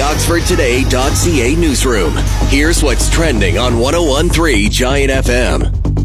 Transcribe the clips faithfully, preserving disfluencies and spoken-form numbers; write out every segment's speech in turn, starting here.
Oxford Today dot C A newsroom. Here's what's trending on one oh one point three Giant F M.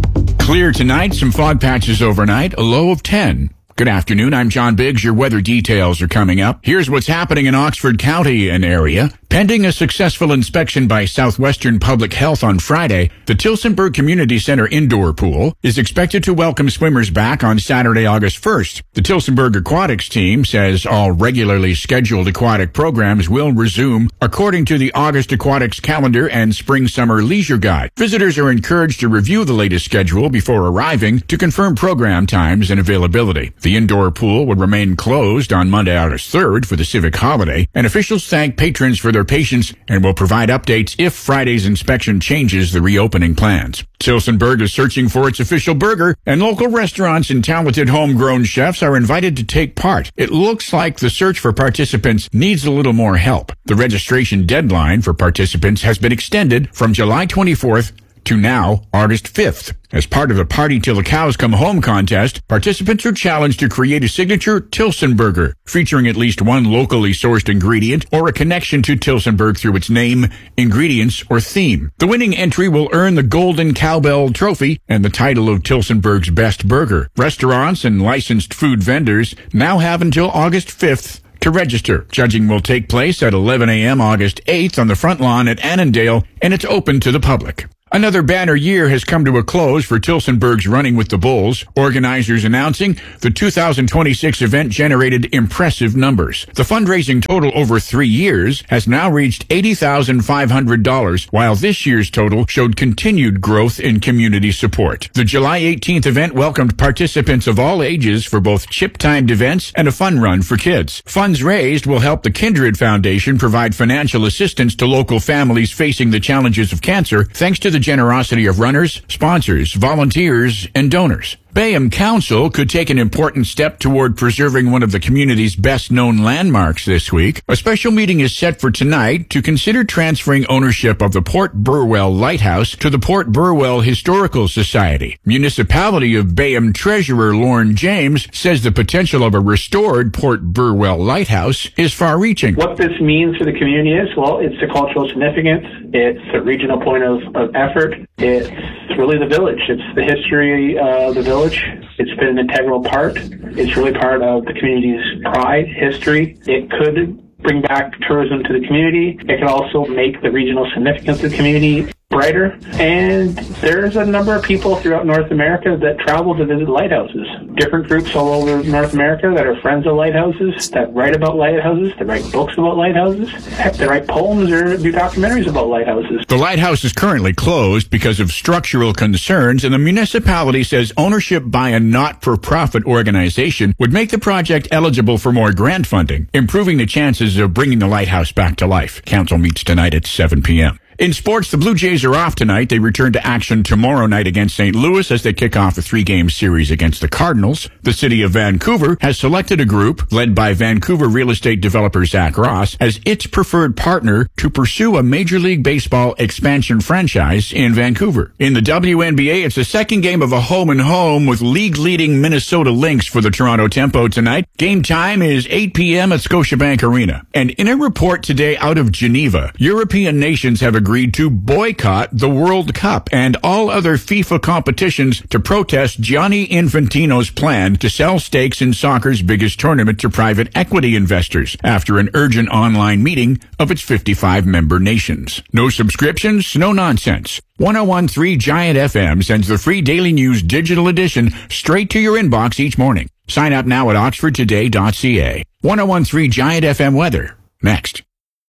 Clear tonight, some fog patches overnight, a low of ten. Good afternoon, I'm John Biggs. Your weather details are coming up. Here's what's happening in Oxford County and area. Pending a successful inspection by Southwestern Public Health on Friday, the Tillsonburg Community Center indoor pool is expected to welcome swimmers back on Saturday, August first. The Tillsonburg Aquatics team says all regularly scheduled aquatic programs will resume according to the August Aquatics calendar and Spring-Summer Leisure Guide. Visitors are encouraged to review the latest schedule before arriving to confirm program times and availability. The indoor pool would remain closed on Monday, August third for the civic holiday, and officials thank patrons for their patience and will provide updates if Friday's inspection changes the reopening plans. Tillsonburg is searching for its official burger, and local restaurants and talented homegrown chefs are invited to take part. It looks like the search for participants needs a little more help. The registration deadline for participants has been extended from July twenty-fourth to now, August fifth. As part of the Party Till the Cows Come Home contest, participants are challenged to create a signature Tillsonburger, featuring at least one locally sourced ingredient or a connection to Tillsonburg through its name, ingredients, or theme. The winning entry will earn the Golden Cowbell Trophy and the title of Tillsonburg's Best Burger. Restaurants and licensed food vendors now have until August fifth to register. Judging will take place at eleven a.m. August eighth on the front lawn at Annandale, and it's open to the public. Another banner year has come to a close for Tillsonburg's Running with the Bulls. Organizers announcing the two thousand twenty-six event generated impressive numbers. The fundraising total over three years has now reached eighty thousand five hundred dollars, while this year's total showed continued growth in community support. The July eighteenth event welcomed participants of all ages for both chip-timed events and a fun run for kids. Funds raised will help the Kindred Foundation provide financial assistance to local families facing the challenges of cancer, thanks to the generosity of runners, sponsors, volunteers, and donors. Bayham Council could take an important step toward preserving one of the community's best-known landmarks this week. A special meeting is set for tonight to consider transferring ownership of the Port Burwell Lighthouse to the Port Burwell Historical Society. Municipality of Bayham Treasurer Lorne James says the potential of a restored Port Burwell Lighthouse is far-reaching. What this means for the community is, well, it's the cultural significance, it's a regional point of, of effort, it's really the village, it's the history of the village. It's been an integral part. It's really part of the community's pride, history. It could bring back tourism to the community. It could also make the regional significance of the community brighter. And there's a number of people throughout North America that travel to visit lighthouses. Different groups all over North America that are friends of lighthouses, that write about lighthouses, that write books about lighthouses, heck, that write poems or do documentaries about lighthouses. The lighthouse is currently closed because of structural concerns, and the municipality says ownership by a not-for-profit organization would make the project eligible for more grant funding, improving the chances of bringing the lighthouse back to life. Council meets tonight at seven p.m. In sports, the Blue Jays are off tonight. They return to action tomorrow night against Saint Louis as they kick off a three-game series against the Cardinals. The city of Vancouver has selected a group led by Vancouver real estate developer Zach Ross as its preferred partner to pursue a Major League Baseball expansion franchise in Vancouver. In the W N B A, it's the second game of a home-and-home with league-leading Minnesota Lynx for the Toronto Tempo tonight. Game time is eight p.m. at Scotiabank Arena. And in a report today out of Geneva, European nations have agreed to boycott the World Cup and all other FIFA competitions to protest Gianni Infantino's plan to sell stakes in soccer's biggest tournament to private equity investors after an urgent online meeting of its fifty-five member nations. No subscriptions, no nonsense. one oh one point three Giant F M sends the free Daily News digital edition straight to your inbox each morning. Sign up now at oxford today dot c a. one oh one point three Giant F M weather. Next.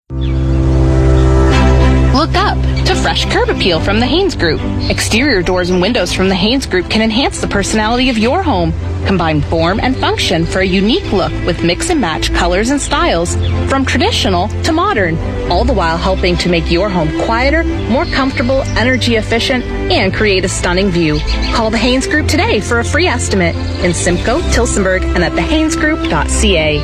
Look up to fresh curb appeal from the Haynes Group. Exterior doors and windows from the Haynes Group can enhance the personality of your home. Combine form and function for a unique look with mix and match colors and styles from traditional to modern, all the while helping to make your home quieter, more comfortable, energy efficient, and create a stunning view. Call the Haynes Group today for a free estimate in Simcoe, Tillsonburg, and at the haynes group dot c a.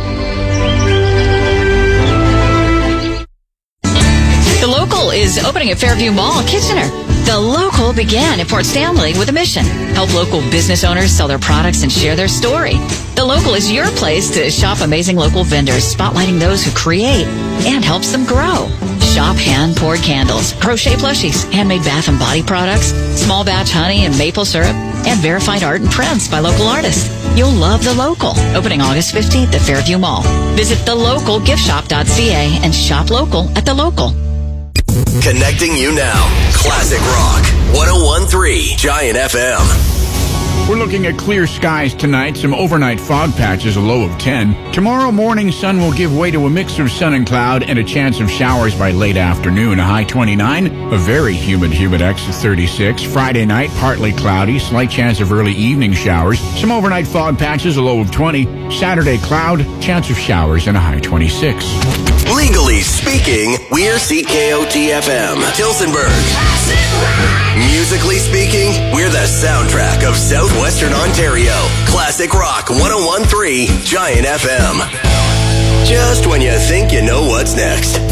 The Local is opening at Fairview Mall, Kitchener. The Local began in Port Stanley with a mission. Help local business owners sell their products and share their story. The Local is your place to shop amazing local vendors, spotlighting those who create and helps them grow. Shop hand-poured candles, crochet plushies, handmade bath and body products, small batch honey and maple syrup, and verified art and prints by local artists. You'll love The Local. Opening August fifteenth at Fairview Mall. Visit the local gift shop dot c a and shop local at The Local. Connecting you now. Classic Rock. one oh one point three Giant F M. We're looking at clear skies tonight, some overnight fog patches, a low of ten. Tomorrow morning, sun will give way to a mix of sun and cloud and a chance of showers by late afternoon, a high twenty-nine. A very humid Humidex of thirty-six. Friday night, partly cloudy, slight chance of early evening showers. Some overnight fog patches, a low of twenty. Saturday, cloud, chance of showers and a high twenty-six. Legally speaking, we're C K O T F M, Tilsonburg. Musically speaking, we're the soundtrack of Southwestern Ontario. Classic Rock one oh one point three Giant F M. Just when you think you know what's next.